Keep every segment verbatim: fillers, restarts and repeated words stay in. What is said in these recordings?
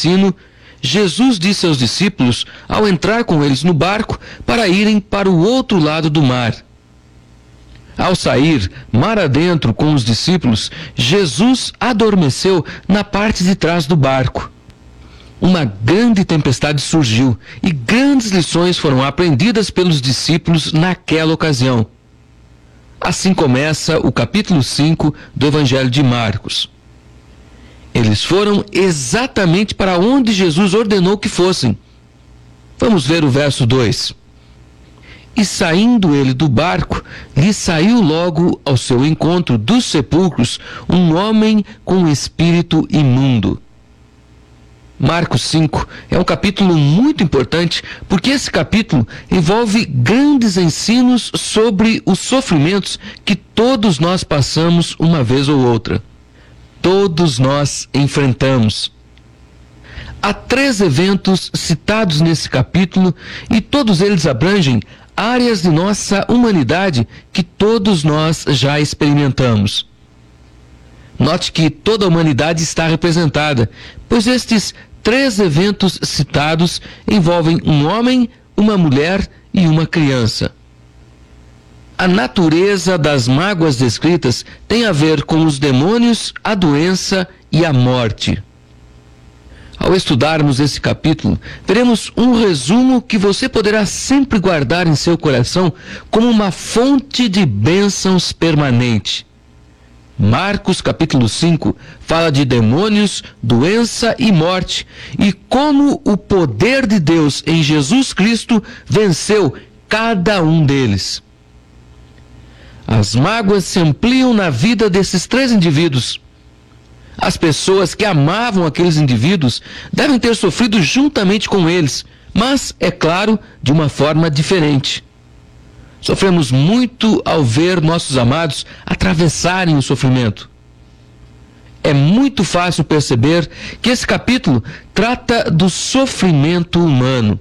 ensino, Jesus disse aos discípulos, ao entrar com eles no barco, para irem para o outro lado do mar. Ao sair, mar adentro com os discípulos, Jesus adormeceu na parte de trás do barco. Uma grande tempestade surgiu e grandes lições foram aprendidas pelos discípulos naquela ocasião. Assim começa o capítulo cinco do Evangelho de Marcos. Eles foram exatamente para onde Jesus ordenou que fossem. Vamos ver o verso dois. E saindo ele do barco, lhe saiu logo ao seu encontro dos sepulcros um homem com espírito imundo. Marcos cinco é um capítulo muito importante porque esse capítulo envolve grandes ensinos sobre os sofrimentos que todos nós passamos uma vez ou outra. Todos nós enfrentamos. Há três eventos citados nesse capítulo e todos eles abrangem áreas de nossa humanidade que todos nós já experimentamos. Note que toda a humanidade está representada, pois estes três eventos citados envolvem um homem, uma mulher e uma criança. A natureza das mágoas descritas tem a ver com os demônios, a doença e a morte. Ao estudarmos esse capítulo, veremos um resumo que você poderá sempre guardar em seu coração como uma fonte de bênçãos permanente. Marcos capítulo cinco fala de demônios, doença e morte e como o poder de Deus em Jesus Cristo venceu cada um deles. As mágoas se ampliam na vida desses três indivíduos. As pessoas que amavam aqueles indivíduos devem ter sofrido juntamente com eles, mas, é claro, de uma forma diferente. Sofremos muito ao ver nossos amados atravessarem o sofrimento. É muito fácil perceber que esse capítulo trata do sofrimento humano.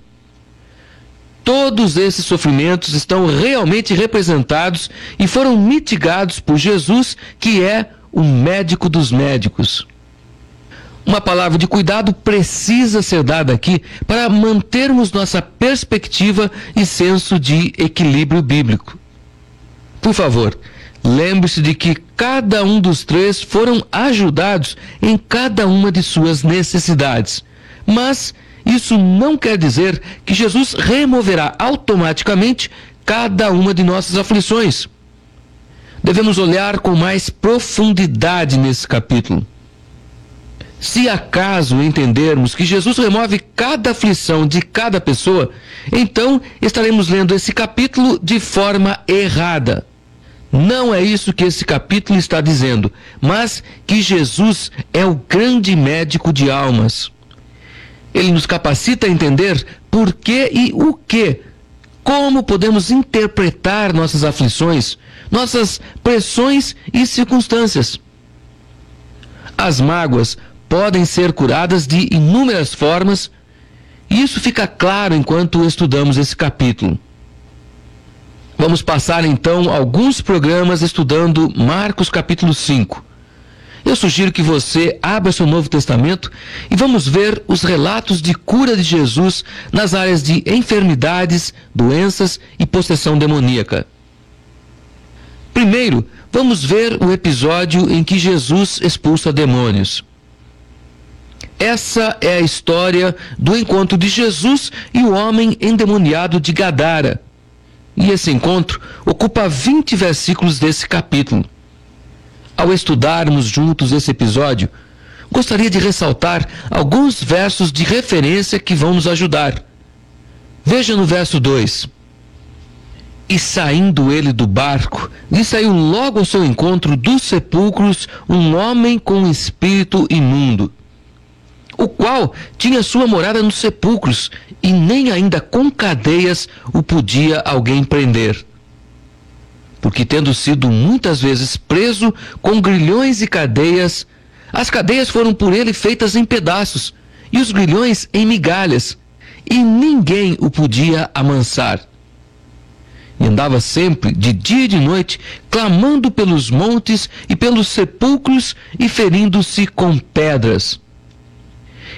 Todos esses sofrimentos estão realmente representados e foram mitigados por Jesus, que é o médico dos médicos. Uma palavra de cuidado precisa ser dada aqui para mantermos nossa perspectiva e senso de equilíbrio bíblico. Por favor, lembre-se de que cada um dos três foram ajudados em cada uma de suas necessidades. Mas isso não quer dizer que Jesus removerá automaticamente cada uma de nossas aflições. Devemos olhar com mais profundidade nesse capítulo. Se acaso entendermos que Jesus remove cada aflição de cada pessoa, então estaremos lendo esse capítulo de forma errada. Não é isso que esse capítulo está dizendo, mas que Jesus é o grande médico de almas. Ele nos capacita a entender por que e o que, como podemos interpretar nossas aflições, nossas pressões e circunstâncias. As mágoas podem ser curadas de inúmeras formas, e isso fica claro enquanto estudamos esse capítulo. Vamos passar então alguns programas estudando Marcos capítulo cinco. Eu sugiro que você abra seu Novo Testamento e vamos ver os relatos de cura de Jesus nas áreas de enfermidades, doenças e possessão demoníaca. Primeiro, vamos ver o episódio em que Jesus expulsa demônios. Essa é a história do encontro de Jesus e o homem endemoniado de Gadara. E esse encontro ocupa vinte versículos desse capítulo. Ao estudarmos juntos esse episódio, gostaria de ressaltar alguns versos de referência que vão nos ajudar. Veja no verso dois. E saindo ele do barco, lhe saiu logo ao seu encontro dos sepulcros um homem com espírito imundo, o qual tinha sua morada nos sepulcros, e nem ainda com cadeias o podia alguém prender. Porque tendo sido muitas vezes preso com grilhões e cadeias, as cadeias foram por ele feitas em pedaços, e os grilhões em migalhas, e ninguém o podia amansar. E andava sempre, de dia e de noite, clamando pelos montes e pelos sepulcros e ferindo-se com pedras.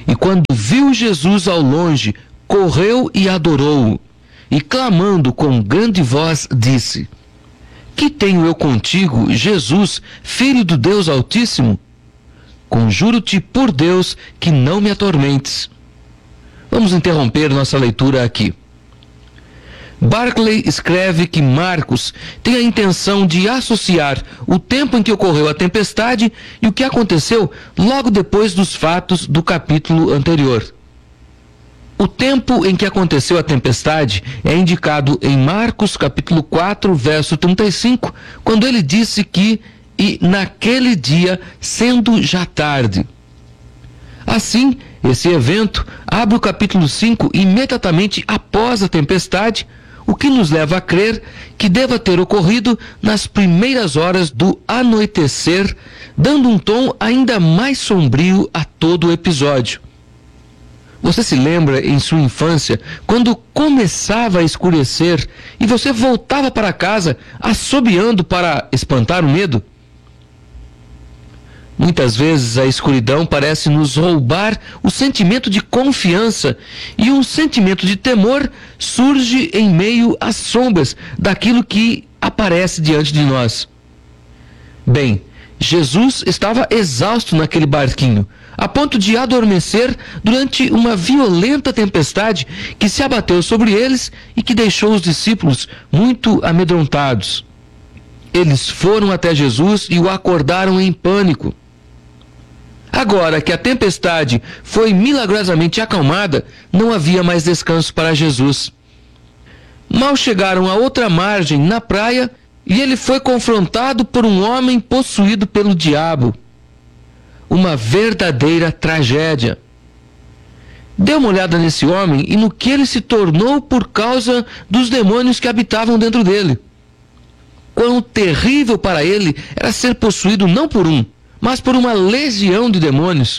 E quando viu Jesus ao longe, correu e adorou-o. E clamando com grande voz, disse: Que tenho eu contigo, Jesus, Filho do Deus Altíssimo? Conjuro-te por Deus que não me atormentes. Vamos interromper nossa leitura aqui. Barclay escreve que Marcos tem a intenção de associar o tempo em que ocorreu a tempestade e o que aconteceu logo depois dos fatos do capítulo anterior. O tempo em que aconteceu a tempestade é indicado em Marcos capítulo quatro, verso trinta e cinco, quando ele disse que, e naquele dia, sendo já tarde. Assim, esse evento abre o capítulo cinco imediatamente após a tempestade, o que nos leva a crer que deva ter ocorrido nas primeiras horas do anoitecer, dando um tom ainda mais sombrio a todo o episódio. Você se lembra em sua infância, quando começava a escurecer e você voltava para casa assobiando para espantar o medo? Muitas vezes a escuridão parece nos roubar o sentimento de confiança e um sentimento de temor surge em meio às sombras daquilo que aparece diante de nós. Bem, Jesus estava exausto naquele barquinho, a ponto de adormecer durante uma violenta tempestade que se abateu sobre eles e que deixou os discípulos muito amedrontados. Eles foram até Jesus e o acordaram em pânico. Agora que a tempestade foi milagrosamente acalmada, não havia mais descanso para Jesus. Mal chegaram à outra margem, na praia, e ele foi confrontado por um homem possuído pelo diabo. Uma verdadeira tragédia. Dê uma olhada nesse homem e no que ele se tornou por causa dos demônios que habitavam dentro dele. Quão terrível para ele era ser possuído não por um, mas por uma legião de demônios.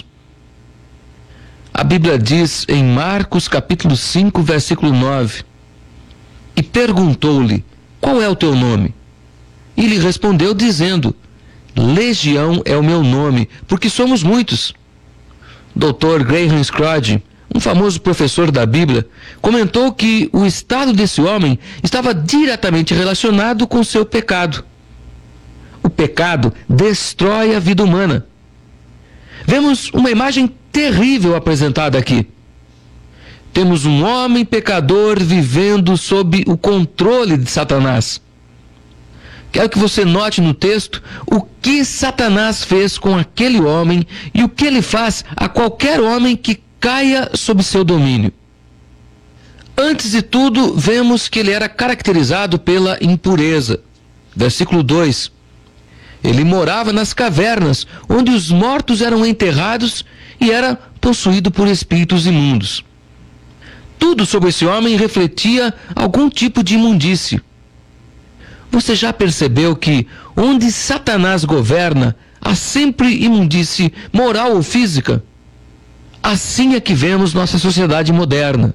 A Bíblia diz em Marcos capítulo cinco, versículo nove: E perguntou-lhe: Qual é o teu nome? E lhe respondeu dizendo: Legião é o meu nome, porque somos muitos. doutor Graham Scroggie, um famoso professor da Bíblia, comentou que o estado desse homem estava diretamente relacionado com seu pecado. O pecado destrói a vida humana. Vemos uma imagem terrível apresentada aqui. Temos um homem pecador vivendo sob o controle de Satanás. Quero que você note no texto o que Satanás fez com aquele homem e o que ele faz a qualquer homem que caia sob seu domínio. Antes de tudo, vemos que ele era caracterizado pela impureza. Versículo dois. Ele morava nas cavernas, onde os mortos eram enterrados e era possuído por espíritos imundos. Tudo sobre esse homem refletia algum tipo de imundície. Você já percebeu que, onde Satanás governa, há sempre imundície moral ou física? Assim é que vemos nossa sociedade moderna.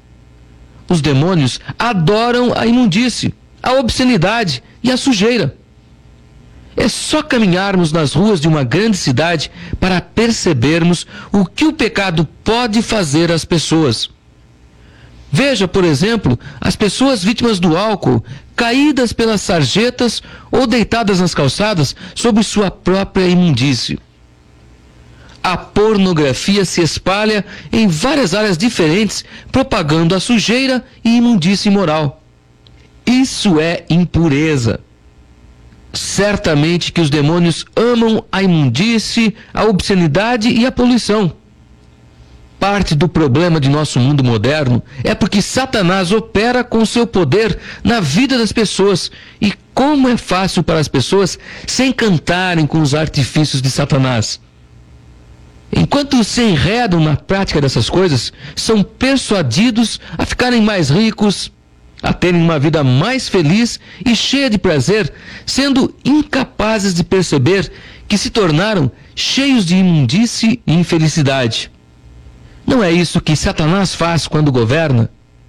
Os demônios adoram a imundície, a obscenidade e a sujeira. É só caminharmos nas ruas de uma grande cidade para percebermos o que o pecado pode fazer às pessoas. Veja, por exemplo, as pessoas vítimas do álcool, caídas pelas sarjetas ou deitadas nas calçadas sob sua própria imundície. A pornografia se espalha em várias áreas diferentes, propagando a sujeira e imundície moral. Isso é impureza. Certamente que os demônios amam a imundície, a obscenidade e a poluição. Parte do problema de nosso mundo moderno é porque Satanás opera com seu poder na vida das pessoas. E como é fácil para as pessoas se encantarem com os artifícios de Satanás. Enquanto se enredam na prática dessas coisas, são persuadidos a ficarem mais ricos, a terem uma vida mais feliz e cheia de prazer, sendo incapazes de perceber que se tornaram cheios de imundície e infelicidade. Não é isso que Satanás faz quando governa?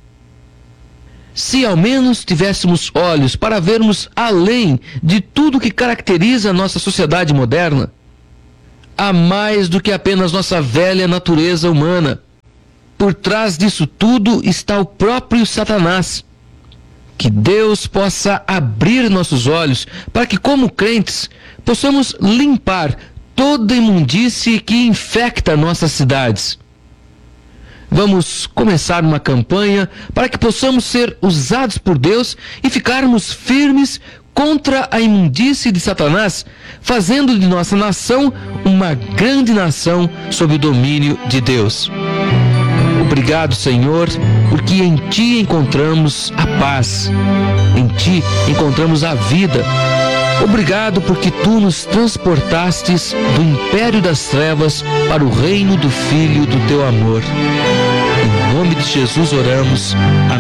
Se ao menos tivéssemos olhos para vermos além de tudo que caracteriza a nossa sociedade moderna, há mais do que apenas nossa velha natureza humana. Por trás disso tudo está o próprio Satanás. Que Deus possa abrir nossos olhos para que, como crentes, possamos limpar toda imundície que infecta nossas cidades. Vamos começar uma campanha para que possamos ser usados por Deus e ficarmos firmes contra a imundície de Satanás, fazendo de nossa nação uma grande nação sob o domínio de Deus. Obrigado, Senhor, porque em Ti encontramos a paz, em Ti encontramos a vida. Obrigado porque Tu nos transportastes do império das trevas para o reino do Filho do Teu amor. Em nome de Jesus oramos. Amém.